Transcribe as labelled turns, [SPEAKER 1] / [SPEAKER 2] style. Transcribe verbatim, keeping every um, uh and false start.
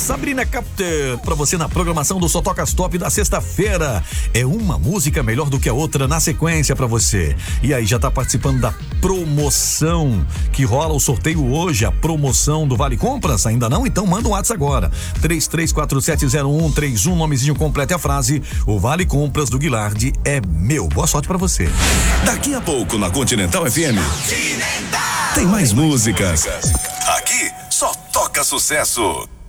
[SPEAKER 1] Sabrina Carpenter, pra você na programação do Só Toca Top da sexta-feira. É uma música melhor do que a outra na sequência pra você. E aí, já tá participando da promoção que rola o sorteio hoje, a promoção do Vale Compras? Ainda não? Então manda um WhatsApp agora. três três quatro sete zero um três um, nomezinho completo e a frase: o Vale Compras do Guilherme é meu. Boa sorte pra você.
[SPEAKER 2] Daqui a pouco na Continental F M tem mais músicas. Aqui só toca sucesso.